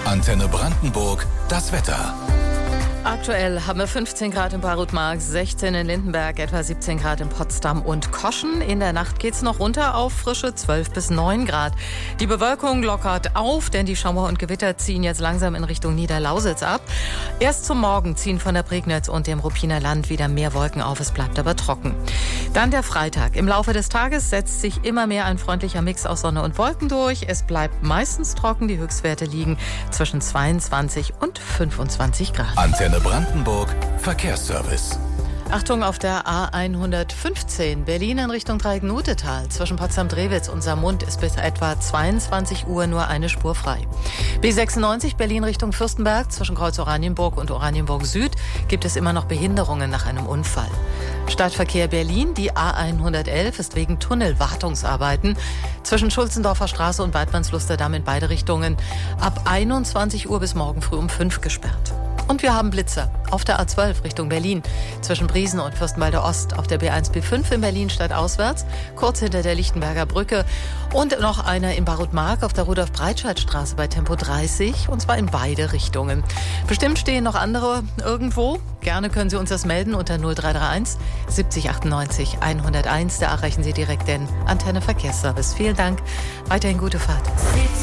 Antenne Brandenburg, das Wetter. Aktuell haben wir 15 Grad in Barutmark, 16 in Lindenberg, etwa 17 Grad in Potsdam und Koschen. In der Nacht geht's noch runter auf frische 12 bis 9 Grad. Die Bewölkung lockert auf, denn die Schauer und Gewitter ziehen jetzt langsam in Richtung Niederlausitz ab. Erst zum Morgen ziehen von der Prignitz und dem Ruppiner Land wieder mehr Wolken auf, es bleibt aber trocken. Dann der Freitag. Im Laufe des Tages setzt sich immer mehr ein freundlicher Mix aus Sonne und Wolken durch. Es bleibt meistens trocken, die Höchstwerte liegen zwischen 22 und 25 Grad. Antenne Brandenburg, Verkehrsservice. Achtung auf der A115 Berlin in Richtung Dreieck-Nutetal. Zwischen Potsdam-Drewitz und Saarmund ist bis etwa 22 Uhr nur eine Spur frei. B96 Berlin Richtung Fürstenberg. Zwischen Kreuz Oranienburg und Oranienburg Süd gibt es immer noch Behinderungen nach einem Unfall. Stadtverkehr Berlin, die A111 ist wegen Tunnelwartungsarbeiten zwischen Schulzendorfer Straße und Weidmannslusterdamm in beide Richtungen ab 21 Uhr bis morgen früh um 5 gesperrt. Und wir haben Blitzer auf der A12 Richtung Berlin, zwischen Briesen und Fürstenwalde Ost, auf der B1 B5 in Berlin stadtauswärts, kurz hinter der Lichtenberger Brücke und noch einer in Barutmark auf der Rudolf-Breitscheid-Straße bei Tempo 30, und zwar in beide Richtungen. Bestimmt stehen noch andere irgendwo. Gerne können Sie uns das melden unter 0331 70 98 101. Da erreichen Sie direkt den Antenne Verkehrsservice. Vielen Dank, weiterhin gute Fahrt.